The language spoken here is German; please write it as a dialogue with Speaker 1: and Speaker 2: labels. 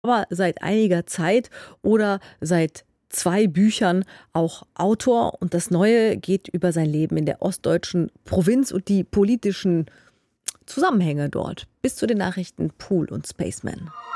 Speaker 1: aber seit einiger Zeit oder seit 2 Büchern auch Autor. Und das Neue geht über sein Leben in der ostdeutschen Provinz und die politischen Zusammenhänge dort. Bis zu den Nachrichten Pool und Spaceman.